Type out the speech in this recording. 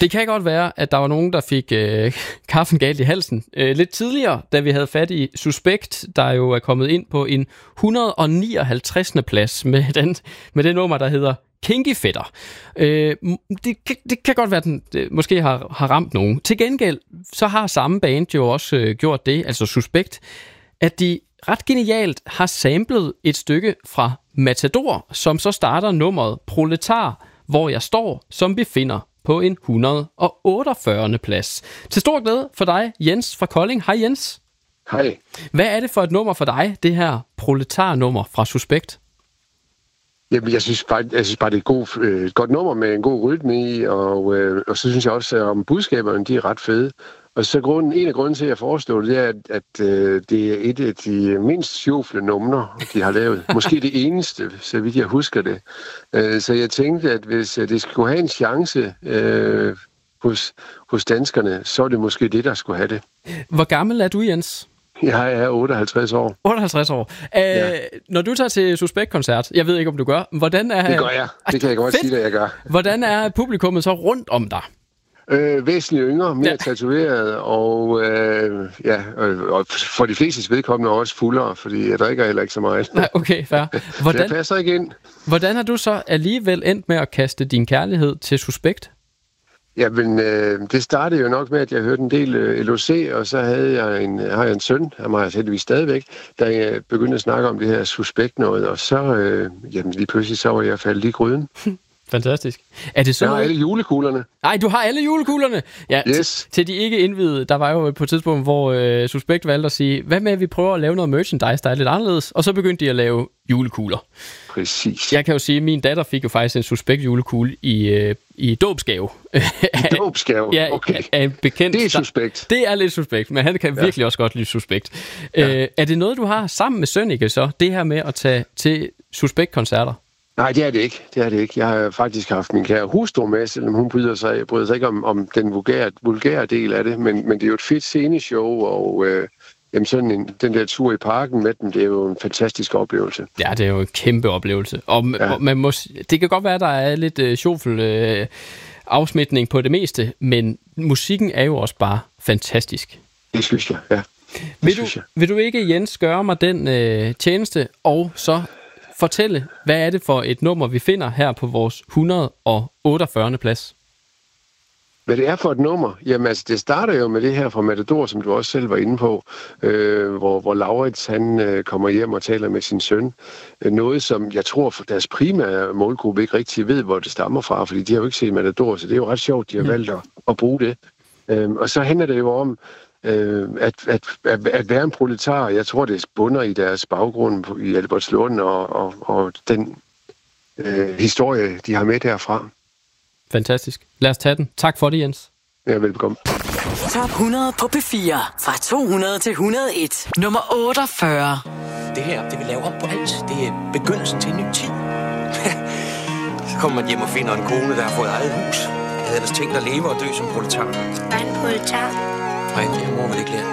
Det kan godt være, at der var nogen, der fik kaffen galt i halsen lidt tidligere, da vi havde fat i Suspekt, der jo er kommet ind på en 159. plads med det nummer, der hedder Kinky Fætter. Det kan godt være, at den måske har ramt nogen. Til gengæld, så har samme band jo også gjort det, altså Suspekt, at de ret genialt har samlet et stykke fra Matador, som så starter nummeret Proletar, hvor jeg står, som vi finder på en 148. plads. Til stor glæde for dig, Jens fra Kolding. Hej Jens. Hej. Hvad er det for et nummer for dig, det her Proletar-nummer fra Suspekt? Jamen, jeg synes bare, det er et godt nummer med en god rytme i, og så synes jeg også, at budskaberne de er ret fede. Og så en af grunden til, at jeg foreslår det, er, at det er et af de mindst sjofle numre, de har lavet. Måske det eneste, så vidt jeg husker det. Så jeg tænkte, at hvis det skulle have en chance hos danskerne, så er det måske det, der skulle have det. Hvor gammel er du, Jens? Jeg er 58 år. 58 år. Ja. Når du tager til Suspekt-koncert, jeg ved ikke, om du gør, hvordan er... Det gør jeg. Det kan jeg godt sige, at jeg gør. Hvordan er publikummet så rundt om dig? Væsentligt yngre, mere tatoveret, og for de flestes vedkommende også fuldere, fordi jeg drikker heller ikke så meget. Nej, okay, fair. Jeg passer ikke ind. Hvordan har du så alligevel endt med at kaste din kærlighed til Suspekt? Jamen, det startede jo nok med, at jeg hørte en del LOC, og så har jeg en søn, han har jeg heldigvis stadigvæk, der begyndte at snakke om det her Suspekt noget, og så lige pludselig så var jeg faldet i gryden. Fantastisk. Er det så? Jeg har alle julekuglerne. Nej, du har alle julekuglerne? Ja, yes. Til de ikke indvidede, der var jo på et tidspunkt, hvor Suspekt valgte at sige, hvad med, at vi prøver at lave noget merchandise, der er lidt anderledes, og så begyndte de at lave julekugler. Præcis. Jeg kan jo sige, at min datter fik jo faktisk en Suspekt julekugle i dåbsgave. I dåbsgave? Ja, okay. Af en bekendt. Det er Suspekt. Det er lidt Suspekt, men han kan virkelig også godt lide Suspekt. Ja. Er det noget, du har sammen med Sønneke så, det her med at tage til Suspekt-koncerter? Nej, det er det ikke. Jeg har faktisk haft min kære hustru med, selvom hun bryder sig ikke om den vulgære del af det, men det er jo et fedt sceneshow, og den der tur i parken med dem, det er jo en fantastisk oplevelse. Ja, det er jo en kæmpe oplevelse. Og det kan godt være, at der er lidt sjovfuld afsmitning på det meste, men musikken er jo også bare fantastisk. Det synes jeg, ja. Vil du ikke, Jens, gøre mig den tjeneste, og så fortælle, hvad er det for et nummer, vi finder her på vores 148. plads? Hvad det er for et nummer? Jamen altså, det starter jo med det her fra Matador, som du også selv var inde på, hvor Laurits, han kommer hjem og taler med sin søn. Noget, som jeg tror, for deres primære målgruppe ikke rigtig ved, hvor det stammer fra, fordi de har jo ikke set Matador, så det er jo ret sjovt, de har valgt at bruge det. Og så handler det jo om, at være en proletar. Jeg tror, det bunder i deres baggrund i Albertslund og den historie, de har med derfra. Fantastisk. Lad os tage den. Tak for det, Jens. Ja, velbekomme. Top 100 på P4. Fra 200 til 101. Nummer 48. Det her, det vil lave om på alt. Det er begyndelsen til en ny tid. Så kommer man hjem og finder en kone, der har fået eget hus. Jeg havde ellers tænkt at leve og dø som proletar. Hvad er en proletar? Nej, det må man ikke lære.